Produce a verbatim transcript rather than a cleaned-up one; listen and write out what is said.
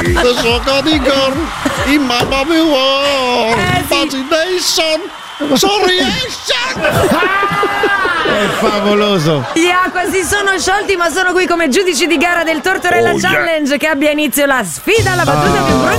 The Soccer Girl in Mamma Mia, Eh, sì. Imagination, sorry, È favoloso. Gli Aqua si sono sciolti, ma sono qui come giudici di gara del Tortorella Oh, yeah. Challenge, che abbia inizio la sfida alla battuta più brutta